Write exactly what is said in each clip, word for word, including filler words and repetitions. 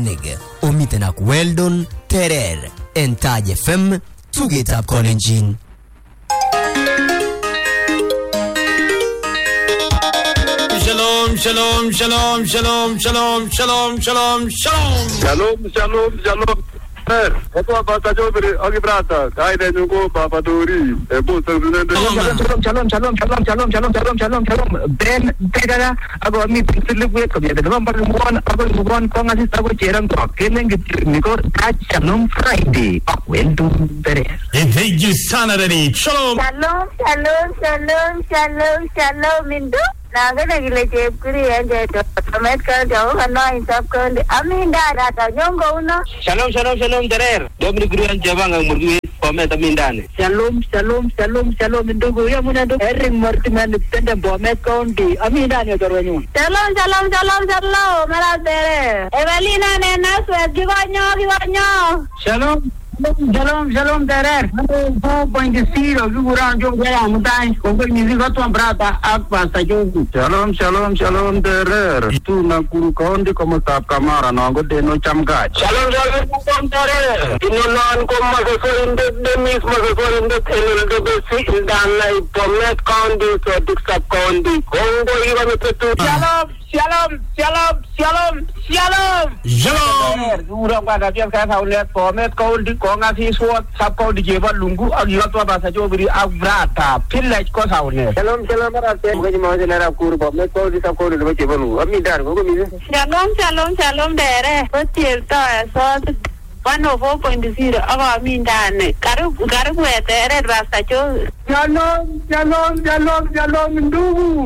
Nige, omiten ak Weldon Terer, en Taj F M, tugetab Kolenjin. Shalom, shalom, shalom, shalom, shalom, shalom, shalom, shalom. Shalom, shalom, shalom. Ito ba sa Jobri, agi brata, kaya na nyo Papa Dori, e po sa sunod. Shalom, shalom, shalom, shalom, shalom, shalom, shalom, shalom, shalom. Ben, teka na, ako ami pinsilip ko kami. Dalam pagmuan, ako muan ko nga si Sago Cherang ko. Kailan niko Taj Shalom Friday. Ako endo Terer. Evegi sana dani. Shalom. Shalom, shalom, shalom, shalom, shalom, Mindu. Naga nagila jeb kuri anje to. Tamet ka jaw kana insaf ka. Aminda rata nyongo uno. Shalom, shalom, shalom Terer. Dobri guru an jabang ang murgi pamet amindane. Shalom, shalom, shalom, shalom. Ndugu ya muna ndo. Ering martiman tenda Bomet County. Aminda ni torwanyo. Shalom, shalom, shalom, shalom. Mara Terer. Evelina nena swet giwanyo, giwanyo. Shalom. Shalom, shalom Terer. four point zero figuran jo gaya mutai. Kung ni ko tuan brata apa sa jogu. Shalom, shalom, shalom Terer. Itu na kuru kaundi como tap kamara no go de no chamgat. Shalom, shalom, shalom Terer. Inunan ko magasolinde demis magasolinde enulde besi indana ipomet kaundi so diksap kaundi. Kongo iwa metu. Shalom, shalom, shalom, shalom, shalom. Shalom. Urang pada pian ka saulet pomet kaundi konga si suot sap kaundi jeba lungu agiwa to basa Jobri abrata pillaj ko saulet. Shalom, shalom marate. Ko mo de na kuru pomet kaundi sap kaundi le che bolu. Ami dar ko mi. Shalom, shalom, shalom Terer. Otiel to so one oh four point zero aga mindane. Karu karu Terer basta jo. Shalom, shalom, shalom, shalom ndugu.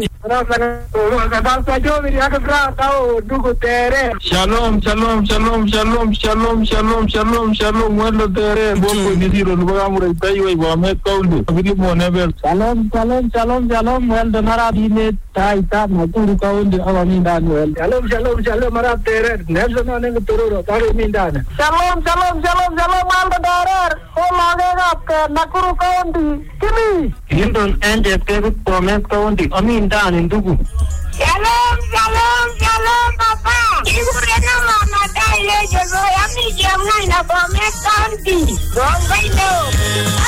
Basta Jobri aka brata o ndugu Terer. Shalom, shalom, shalom, shalom, shalom, shalom, shalom, shalom. Weldon Terer, one point zero lubaga mura tayo ay Bomet kaundi. Abili mo never. Shalom, shalom, shalom, shalom. Weldon Marabine tai ta makuru kaundi aga mindane wel. Shalom, shalom, shalom Marab Terer. Nelson neng tururo taru mindane. Shalom, shalom, shalom, shalom Aldo Terer. O magega ke nakuru kaundi. Kimi. Hindon ende ke Bomet kaundi. Amindane ndugu. Shalom, shalom, shalom papa. Ibu rena mama dai le yo ami jam na Bomet County. Gongo